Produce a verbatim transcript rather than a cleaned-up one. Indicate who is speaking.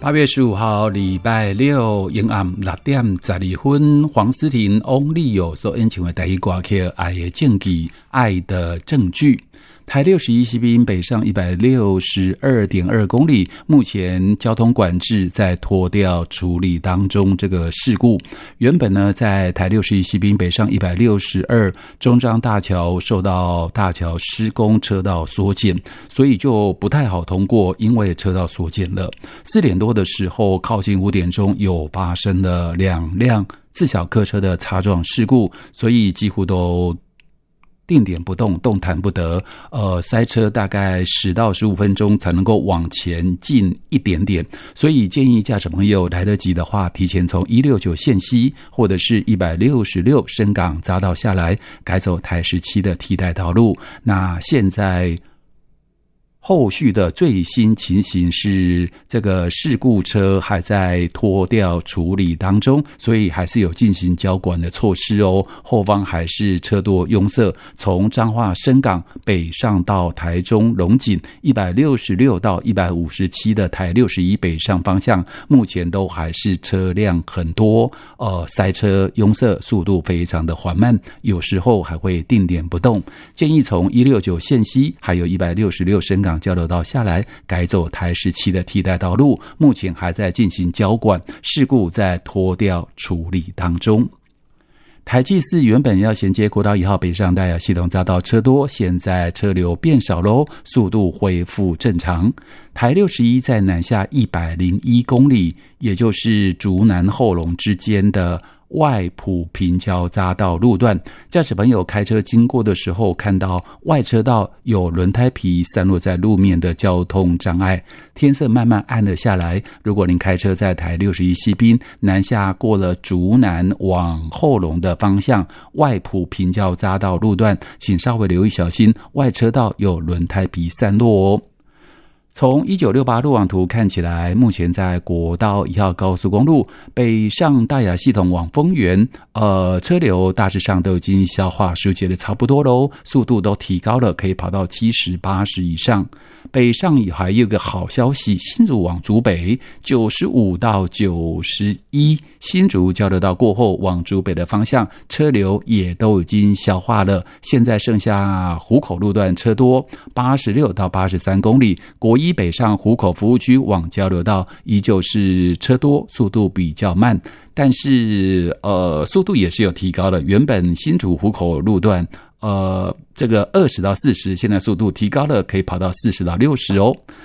Speaker 1: 八月十五号礼拜六阴暗六点十二分，黄思婷、翁立友所演唱的台语歌曲《爱的证据》，爱的证据。台六十一西滨北上一百六十二点二公里，目前交通管制在拖吊处理当中。这个事故原本呢，在台六十一西滨北上一百六十二中彰大桥受到大桥施工车道缩减，所以就不太好通过，因为车道缩减了。四点多的时候，靠近五点钟有发生了两辆自小客车的擦撞事故，所以几乎都定点不动，动弹不得，呃，塞车大概十到十五分钟才能够往前进一点点，所以建议驾驶朋友来得及的话，提前从一六九线西或者是一百六十六深港匝道下来，改走台十七的替代道路。那现在后续的最新情形是，这个事故车还在拖吊处理当中，所以还是有进行交管的措施哦。后方还是车多拥塞，从彰化深港北上到台中龙井一百六十六到一百五十七的台六十一北上方向，目前都还是车辆很多，呃，塞车拥塞，速度非常的缓慢，有时候还会定点不动。建议从一六九线西还有一百六十六深港交流道下来，改走台十七的替代道路，目前还在进行交管，事故在拖吊处理当中。台七四原本要衔接国道一号北上大雅系统匝道车多，现在车流变少喽，速度恢复正常。台六十一在南下一百零一公里，也就是竹南后龙之间的外埔平交匝道路段，驾驶朋友开车经过的时候，看到外车道有轮胎皮散落在路面的交通障碍。天色慢慢暗了下来，如果您开车在台六十一西滨南下过了竹南往后龙的方向，外埔平交匝道路段，请稍微留意小心，外车道有轮胎皮散落哦。从一九六八路网图看起来，目前在国道一号高速公路北上大雅系统往丰原，呃，车流大致上都已经消化疏解的差不多喽，速度都提高了，可以跑到七十、八十以上。北上还有一个好消息，新竹往竹北九十五到九十一，新竹交流道过后往竹北的方向，车流也都已经消化了，现在剩下湖口路段车多，八十六到八十三公里，国一北上湖口服务区往交流道依旧是车多，速度比较慢，但是呃速度也是有提高的，原本新竹湖口路段呃，这个二十到四十，现在速度提高了，可以跑到四十到六十哦。